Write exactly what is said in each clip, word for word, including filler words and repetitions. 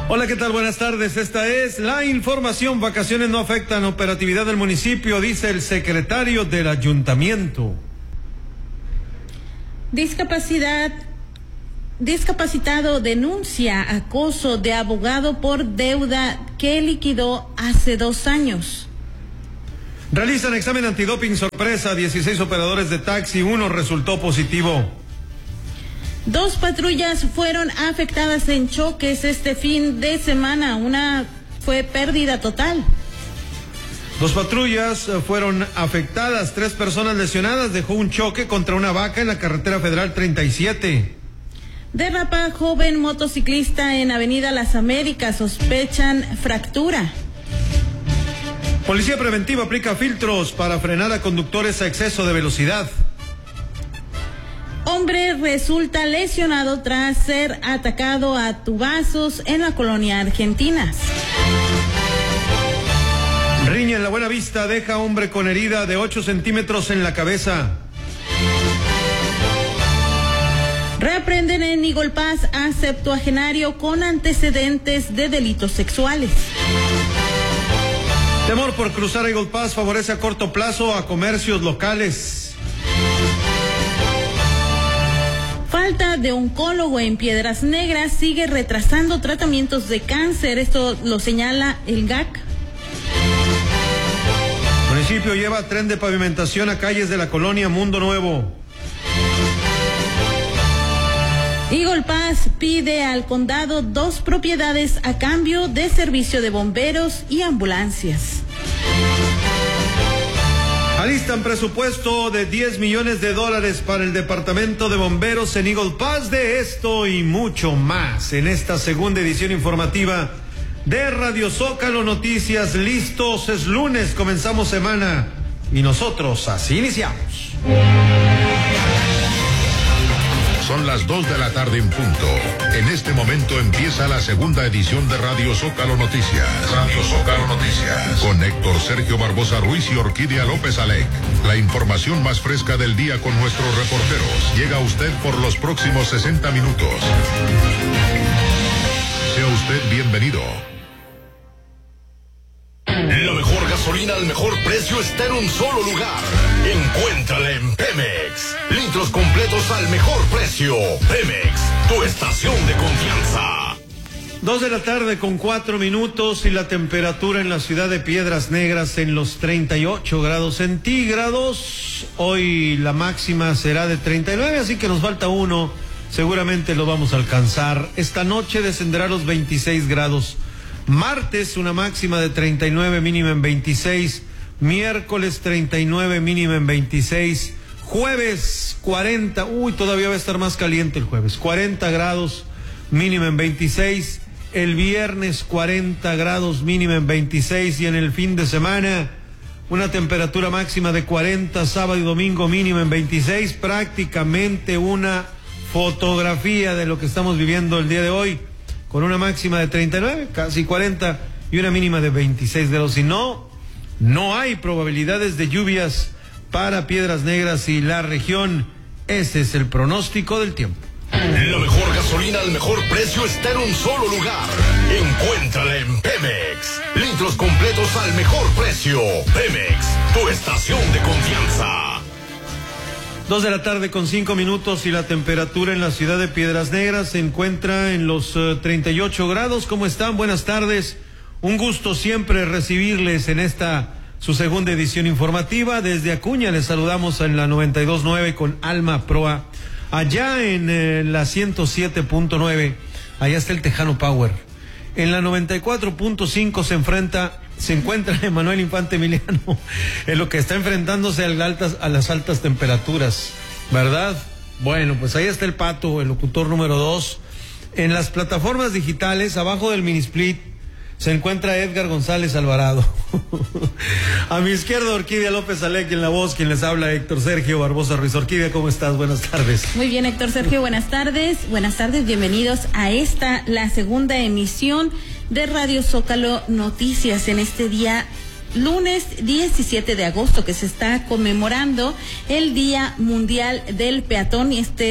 Hola, ¿qué tal? Buenas tardes. Esta es la información. Vacaciones no afectan operatividad del municipio, dice el secretario del ayuntamiento. Discapacidad. Discapacitado denuncia acoso de abogado por deuda que liquidó hace dos años. Realizan examen antidoping sorpresa, dieciséis operadores de taxi, uno resultó positivo. Dos patrullas fueron afectadas en choques este fin de semana, una fue pérdida total. Dos patrullas fueron afectadas, tres personas lesionadas, dejó un choque contra una vaca en la carretera federal treinta y siete. Derrapa joven motociclista en Avenida Las Américas, sospechan fractura. Policía Preventiva aplica filtros para frenar a conductores a exceso de velocidad. Hombre resulta lesionado tras ser atacado a tubazos en la colonia Argentinas. Riña en la Buena Vista deja hombre con herida de ocho centímetros en la cabeza. Reaprenden en Eagle Pass a septuagenario con antecedentes de delitos sexuales. Temor por cruzar Eagle Pass favorece a corto plazo a comercios locales. Falta de oncólogo en Piedras Negras sigue retrasando tratamientos de cáncer. Esto lo señala el G A C. El municipio lleva tren de pavimentación a calles de la colonia Mundo Nuevo. Eagle Pass pide al condado dos propiedades a cambio de servicio de bomberos y ambulancias. Alistan presupuesto de diez millones de dólares para el departamento de bomberos en Eagle Pass. De esto y mucho más en esta segunda edición informativa de Radio Zócalo Noticias. Listos, es lunes, comenzamos semana y nosotros así iniciamos. Son las dos de la tarde en punto. En este momento empieza la segunda edición de Radio Zócalo Noticias. Radio Zócalo Noticias. Con Héctor Sergio Barbosa Ruiz y Orquídea López Alec. La información más fresca del día con nuestros reporteros. Llega a usted por los próximos sesenta minutos. Sea usted bienvenido. La mejor gasolina al mejor precio está en un solo lugar. Encuéntrala en Pemex. Litros completos al mejor precio. Pemex, tu estación de confianza. Dos de la tarde con cuatro minutos y la temperatura en la ciudad de Piedras Negras en los treinta y ocho grados centígrados. Hoy la máxima será de treinta y nueve, así que nos falta uno. Seguramente lo vamos a alcanzar. Esta noche descenderá a los veintiséis grados. Martes una máxima de treinta y nueve, mínima en veintiséis. Miércoles treinta y nueve, mínima en veintiséis. Jueves cuarenta, uy, todavía va a estar más caliente el jueves. cuarenta grados, mínima en veintiséis. El viernes cuarenta grados, mínima en veintiséis. Y en el fin de semana una temperatura máxima de cuarenta, sábado y domingo mínima en veintiséis. Prácticamente una fotografía de lo que estamos viviendo el día de hoy, con una máxima de treinta y nueve, casi cuarenta, y una mínima de veintiséis grados. Si no, no hay probabilidades de lluvias para Piedras Negras y la región. Ese es el pronóstico del tiempo. La mejor gasolina al mejor precio está en un solo lugar. Encuéntrala en Pemex. Litros completos al mejor precio. Pemex, tu estación de confianza. Dos de la tarde con cinco minutos y la temperatura en la ciudad de Piedras Negras se encuentra en los uh, treinta y ocho grados. ¿Cómo están? Buenas tardes. Un gusto siempre recibirles en esta su segunda edición informativa. Desde Acuña les saludamos en la noventa y dos punto nueve con Alma Proa. Allá en eh, la ciento siete punto nueve, allá está el Tejano Power. En la noventa y cuatro punto cinco se enfrenta, se encuentra Emanuel Infante Emiliano, en lo que está enfrentándose a las altas, a las altas temperaturas, ¿verdad? Bueno, pues ahí está el Pato, el locutor número dos. En las plataformas digitales, abajo del mini split, se encuentra Edgar González Alvarado. A mi izquierda, Orquídea López Alec, y en la voz quien les habla, Héctor Sergio Barbosa Ruiz. Orquídea, ¿cómo estás? Buenas tardes. Muy bien, Héctor Sergio, buenas tardes. Buenas tardes, bienvenidos a esta, la segunda emisión de Radio Zócalo Noticias en este día lunes diecisiete de agosto, que se está conmemorando el Día Mundial del Peatón, y este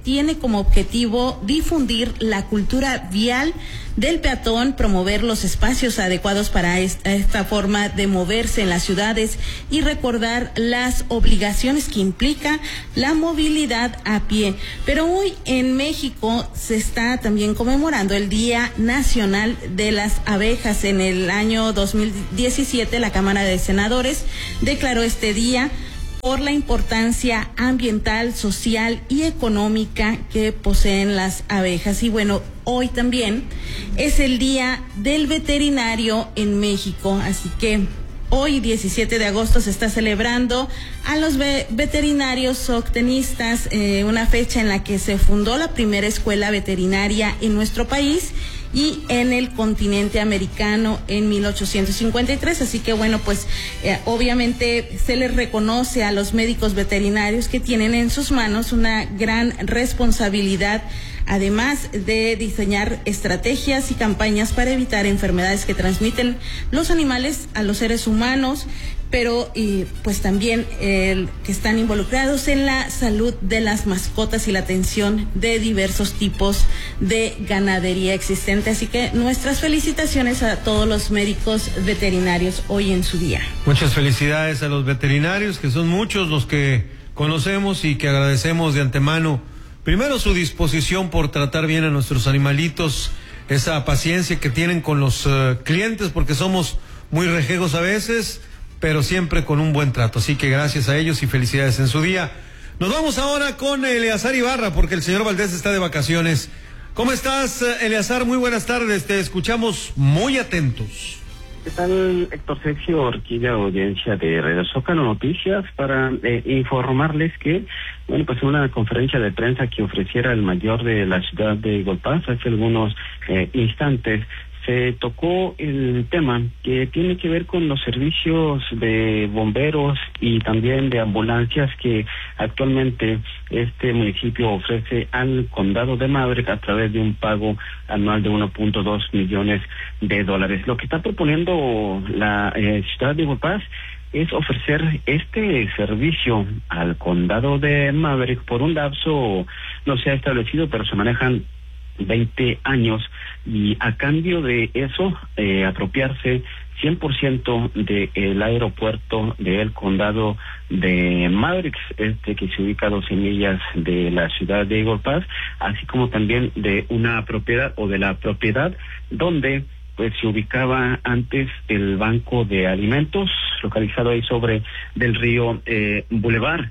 tiene como objetivo difundir la cultura vial del peatón, promover los espacios adecuados para esta, esta forma de moverse en las ciudades y recordar las obligaciones que implica la movilidad a pie. Pero hoy en México se está también conmemorando el Día Nacional de las Abejas. En el año dos mil diecisiete, la Cámara de Senadores declaró este día por la importancia ambiental, social y económica que poseen las abejas. Y bueno, hoy también es el Día del Veterinario en México, así que hoy, diecisiete de agosto, se está celebrando a los ve- veterinarios soctenistas, eh, una fecha en la que se fundó la primera escuela veterinaria en nuestro país y en el continente americano en mil ochocientos cincuenta y tres. Así que bueno, pues eh, obviamente se les reconoce a los médicos veterinarios que tienen en sus manos una gran responsabilidad, además de diseñar estrategias y campañas para evitar enfermedades que transmiten los animales a los seres humanos, pero y pues también eh, que están involucrados en la salud de las mascotas y la atención de diversos tipos de ganadería existente. Así que nuestras felicitaciones a todos los médicos veterinarios hoy en su día. Muchas felicidades a los veterinarios, que son muchos los que conocemos y que agradecemos de antemano, primero su disposición por tratar bien a nuestros animalitos, esa paciencia que tienen con los uh, clientes, porque somos muy rejegos a veces, pero siempre con un buen trato. Así que gracias a ellos y felicidades en su día. Nos vamos ahora con Eleazar Ibarra, porque el señor Valdés está de vacaciones. ¿Cómo estás, Eleazar? Muy buenas tardes, te escuchamos muy atentos. ¿Qué tal, Héctor Sergio, Orquídea, audiencia de Radio Zócalo Noticias? Para eh, informarles que, bueno, pues en una conferencia de prensa que ofreciera el mayor de la ciudad de Golpaz hace algunos eh, instantes, se tocó el tema que tiene que ver con los servicios de bomberos y también de ambulancias que actualmente este municipio ofrece al condado de Maverick a través de un pago anual de uno punto dos millones de dólares. Lo que está proponiendo la eh, ciudad de Golpaz es ofrecer este servicio al condado de Maverick por un lapso no se ha establecido, pero se manejan veinte años, y a cambio de eso eh, apropiarse cien por ciento del aeropuerto del condado de Maverick, este que se ubica a doce millas de la ciudad de Golpaz, así como también de una propiedad o de la propiedad donde pues se ubicaba antes el banco de alimentos, localizado ahí sobre del río eh, Boulevard.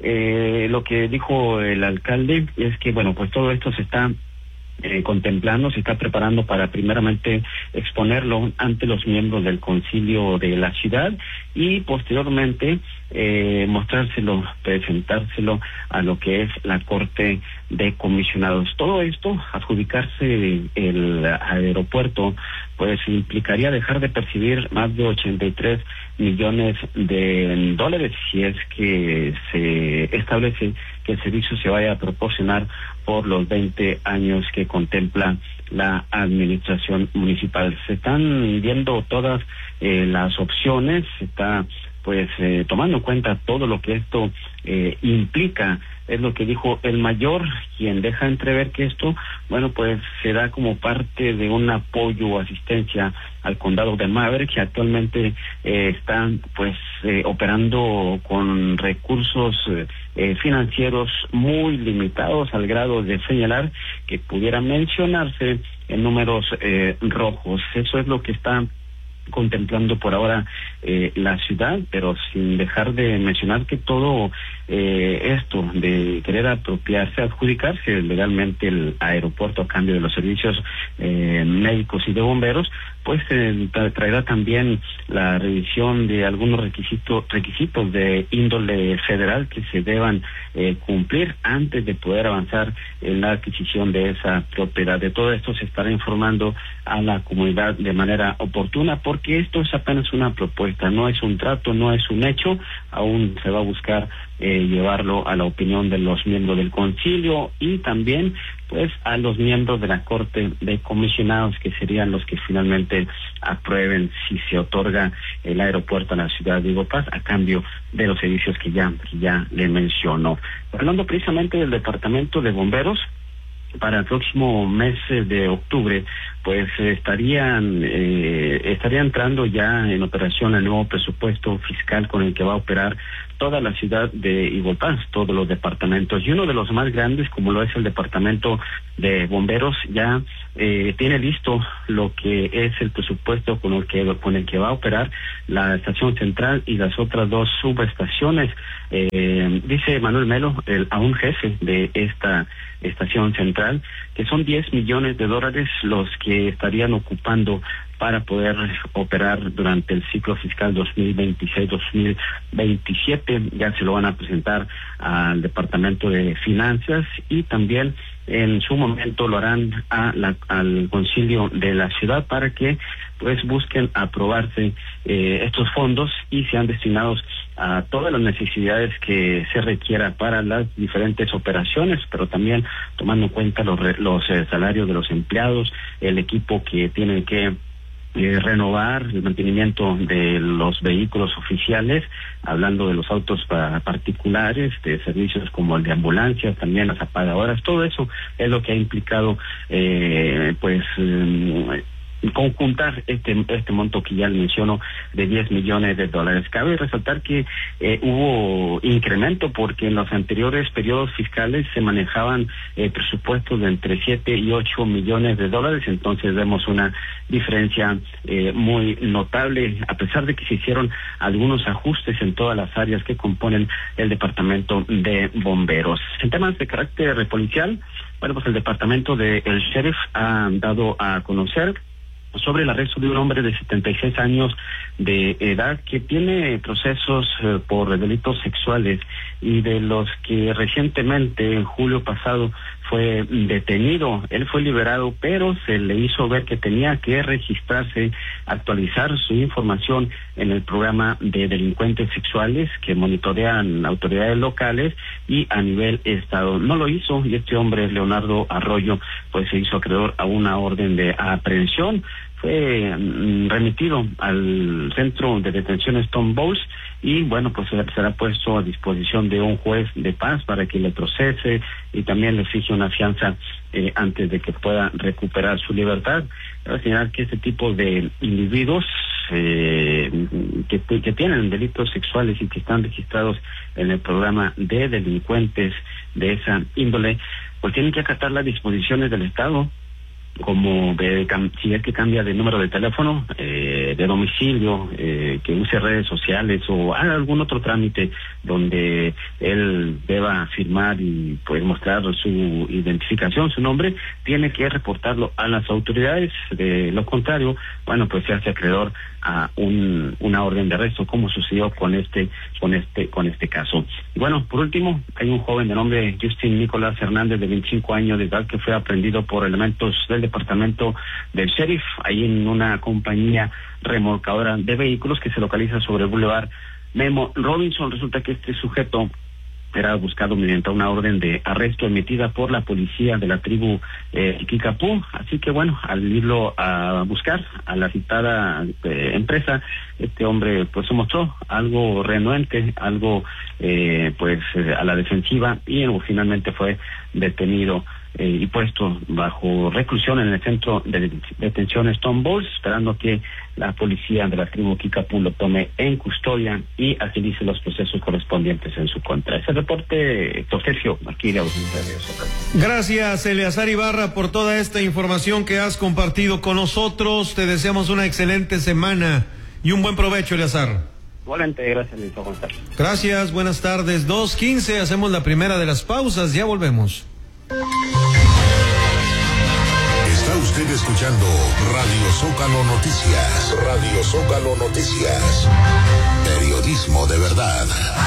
Eh, lo que dijo el alcalde es que bueno, pues todo esto se está Eh, contemplando, se está preparando para primeramente exponerlo ante los miembros del concilio de la ciudad y posteriormente eh, mostrárselo, presentárselo a lo que es la Corte de Comisionados. Todo esto, adjudicarse el aeropuerto, pues implicaría dejar de percibir más de ochenta y tres millones de dólares si es que se establece que el servicio se vaya a proporcionar por los veinte años que contempla la administración municipal. Se están viendo todas eh, las opciones, se está pues eh, tomando en cuenta todo lo que esto eh, implica. Es lo que dijo el mayor, quien deja entrever que esto, bueno, pues se da como parte de un apoyo o asistencia al condado de Maverick, que actualmente eh, están pues eh, operando con recursos eh, financieros muy limitados, al grado de señalar que pudiera mencionarse en números eh, rojos. Eso es lo que está contemplando por ahora eh, la ciudad, pero sin dejar de mencionar que todo eh, esto de querer apropiarse, adjudicarse legalmente el aeropuerto a cambio de los servicios eh, médicos y de bomberos, pues eh, traerá también la revisión de algunos requisitos requisitos de índole federal que se deban eh, cumplir antes de poder avanzar en la adquisición de esa propiedad. De todo esto se estará informando a la comunidad de manera oportuna, porque esto es apenas una propuesta. propuesta, no es un trato, no es un hecho, aún se va a buscar eh, llevarlo a la opinión de los miembros del concilio y también pues a los miembros de la Corte de Comisionados, que serían los que finalmente aprueben si se otorga el aeropuerto a la ciudad de Iguapaz a cambio de los servicios que ya, que ya le mencionó. Hablando precisamente del Departamento de Bomberos, para el próximo mes de octubre, pues estarían eh, estaría entrando ya en operación el nuevo presupuesto fiscal con el que va a operar toda la ciudad de Iguapaz, todos los departamentos, y uno de los más grandes, como lo es el Departamento de Bomberos, ya eh, tiene listo lo que es el presupuesto con el que con el que va a operar la estación central y las otras dos subestaciones. Eh, dice Manuel Melo, el aún jefe de esta estación central, que son diez millones de dólares los que estarían ocupando para poder operar durante el ciclo fiscal dos mil veintiséis dos mil veintisiete. Ya se lo van a presentar al Departamento de Finanzas y también en su momento lo harán a la, al concilio de la ciudad para que pues busquen aprobarse eh, estos fondos y sean destinados a todas las necesidades que se requiera para las diferentes operaciones, pero también tomando en cuenta los, los eh, salarios de los empleados, el equipo que tienen que Eh, renovar, el mantenimiento de los vehículos oficiales, hablando de los autos para particulares, de servicios como el de ambulancias, también las apagadoras, todo eso es lo que ha implicado eh, pues eh, conjuntar este este monto que ya le menciono de diez millones de dólares. Cabe resaltar que eh, hubo incremento porque en los anteriores periodos fiscales se manejaban eh, presupuestos de entre siete y ocho millones de dólares, entonces vemos una diferencia eh, muy notable, a pesar de que se hicieron algunos ajustes en todas las áreas que componen el Departamento de Bomberos. En temas de carácter policial, bueno, pues el Departamento de el Sheriff ha dado a conocer sobre el arresto de un hombre de setenta y seis años de edad que tiene procesos eh, por delitos sexuales y de los que recientemente, en julio pasado, fue detenido. Él fue liberado, pero se le hizo ver que tenía que registrarse, actualizar su información en el programa de delincuentes sexuales que monitorean autoridades locales y a nivel estado. No lo hizo y este hombre, Leonardo Arroyo, pues se hizo acreedor a una orden de aprehensión. Fue mm, remitido al centro de detención Stone Bowls y bueno, pues será puesto a disposición de un juez de paz para que le procese y también le exige una fianza eh, antes de que pueda recuperar su libertad. Quiero señalar que este tipo de individuos eh, que, que tienen delitos sexuales y que están registrados en el programa de delincuentes de esa índole, pues tienen que acatar las disposiciones del Estado, como de, si es que cambia de número de teléfono, eh, de domicilio, eh, que use redes sociales o haga algún otro trámite donde él deba firmar y pues mostrar su identificación, su nombre, tiene que reportarlo a las autoridades. De lo contrario, bueno, pues se hace acreedor a un, una orden de arresto, como sucedió con este, con este, con este caso. Y bueno, por último, hay un joven de nombre Justin Nicolás Hernández, de veinticinco años de edad, que fue aprendido por elementos del Departamento del Sheriff, ahí en una compañía remolcadora de vehículos que se localiza sobre el Boulevard Memo Robinson. Resulta que este sujeto era buscado mediante una orden de arresto emitida por la policía de la tribu eh, Kikapú. Así que bueno, al irlo a buscar a la citada eh, empresa, este hombre pues se mostró algo renuente, algo eh, pues eh, a la defensiva y eh, finalmente fue detenido eh, y puesto bajo reclusión en el centro de detención Stone Bowls, esperando que la policía de la tribu Kikapú lo tome en custodia y agilice los procesos correspondientes en su contra. Ese reporte, Héctor Sergio, aquí de Audiencia de Zócalo. Gracias, Eleazar Ibarra, por toda esta información que has compartido con nosotros. Te deseamos una excelente semana y un buen provecho, Eleazar. Igualmente, gracias, Luis. Buenas tardes. Gracias, buenas tardes. dos quince, hacemos la primera de las pausas, ya volvemos. Está usted escuchando Radio Zócalo Noticias. Radio Zócalo Noticias. Periodismo de verdad.